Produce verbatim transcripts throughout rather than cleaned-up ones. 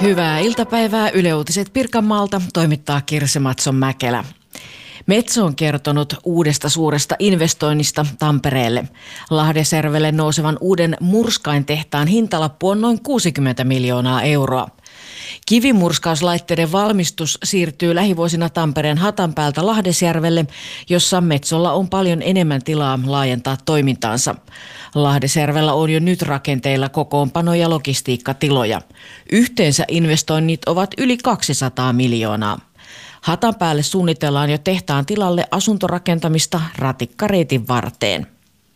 Hyvää iltapäivää. Yle Uutiset Pirkanmaalta toimittaa Kirsi Matson-Mäkelä. Metso on kertonut uudesta suuresta investoinnista Tampereelle. Lahdeservelle nousevan uuden murskaintehtaan hintalappu on noin kuusikymmentä miljoonaa euroa. Kivimurskauslaitteiden valmistus siirtyy lähivuosina Tampereen Hatanpäältä Lahdesjärvelle, jossa Metsolla on paljon enemmän tilaa laajentaa toimintaansa. Lahdesjärvellä on jo nyt rakenteilla kokoonpano- ja logistiikkatiloja. Yhteensä investoinnit ovat yli kaksisataa miljoonaa. Hatanpäälle suunnitellaan jo tehtaan tilalle asuntorakentamista ratikkareitin varteen.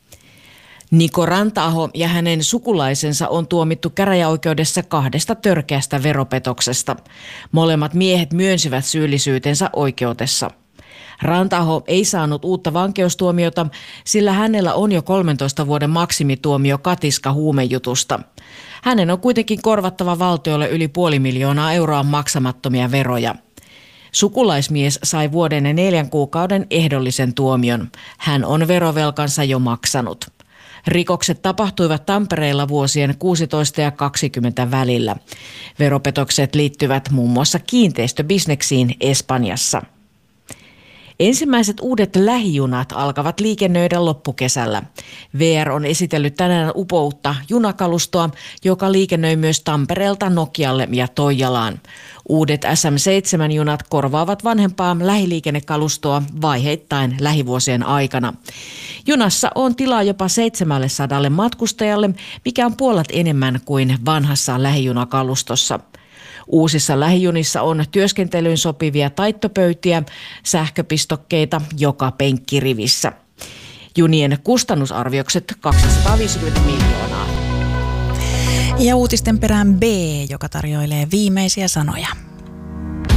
Niko Ranta-aho ja hänen sukulaisensa on tuomittu käräjäoikeudessa kahdesta törkeästä veropetoksesta. Molemmat miehet myönsivät syyllisyytensä oikeudessa. Ranta-aho ei saanut uutta vankeustuomiota, sillä hänellä on jo kolmentoista vuoden maksimituomio katiska huumejutusta. Hänen on kuitenkin korvattava valtiolle yli puoli miljoonaa euroa maksamattomia veroja. Sukulaismies sai vuoden ja neljän kuukauden ehdollisen tuomion. Hän on verovelkansa jo maksanut. Rikokset tapahtuivat Tampereella vuosien kuusitoista ja kaksikymmentä välillä. Veropetokset liittyvät muun muassa kiinteistöbisneksiin Espanjassa. Ensimmäiset uudet lähijunat alkavat liikennöidä loppukesällä. V R on esitellyt tänään upoutta junakalustoa, joka liikennöi myös Tampereelta Nokialle ja Toijalaan. Uudet S M seitsemän -junat korvaavat vanhempaa lähiliikennekalustoa vaiheittain lähivuosien aikana. Junassa on tilaa jopa seitsemälle matkustajalle, mikä on puolet enemmän kuin vanhassa lähijunakalustossa. Uusissa lähijunissa on työskentelyyn sopivia taittopöytiä, sähköpistokkeita joka penkkirivissä. Junien kustannusarviokset kaksisataaviisikymmentä miljoonaa. Ja uutisten perään B, joka tarjoilee viimeisiä sanoja.